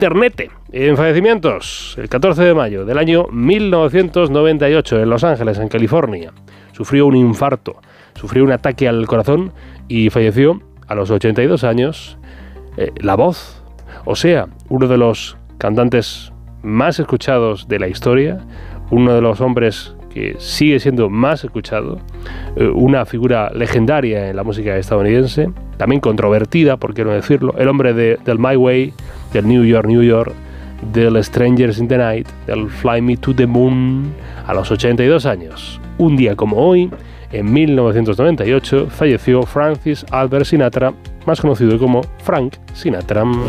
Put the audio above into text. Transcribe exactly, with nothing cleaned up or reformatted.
Internet. En fallecimientos, el catorce de mayo del año mil novecientos noventa y ocho, en Los Ángeles, en California, sufrió un infarto, sufrió un ataque al corazón y falleció a los ochenta y dos años. Eh, la Voz, o sea, uno de los cantantes más escuchados de la historia, uno de los hombres que sigue siendo más escuchado, eh, una figura legendaria en la música estadounidense, también controvertida, por qué no decirlo, el hombre de, del My Way, del New York, New York, del Strangers in the Night, del Fly Me to the Moon, a los ochenta y dos años. Un día como hoy, en mil novecientos noventa y ocho, falleció Francis Albert Sinatra, más conocido como Frank Sinatra.